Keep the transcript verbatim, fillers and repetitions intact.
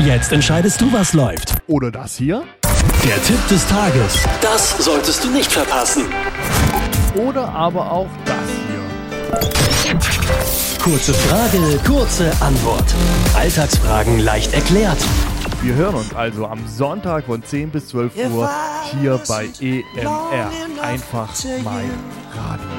Jetzt entscheidest du, was läuft. Oder das hier. Der Tipp des Tages. Das solltest du nicht verpassen. Oder aber auch das hier. Kurze Frage, kurze Antwort. Alltagsfragen leicht erklärt. Wir hören uns also am Sonntag von zehn bis zwölf Uhr hier bei E M R. Einfach mein Radio.